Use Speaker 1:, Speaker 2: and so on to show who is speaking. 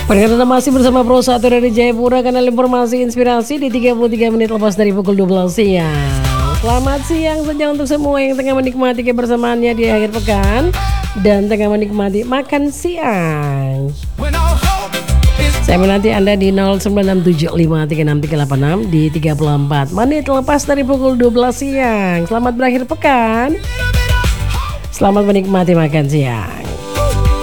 Speaker 1: Perkenalkan masih bersama Pro 1 dari Jayapura, kanal informasi inspirasi di 33 menit lepas dari pukul 12 siang. Selamat siang saja untuk semua yang tengah menikmati kebersamaannya di akhir pekan dan tengah menikmati makan siang. Saya menanti Anda di 0967536386 di 34 menit lepas dari pukul 12 siang. Selamat berakhir pekan. Selamat menikmati makan siang.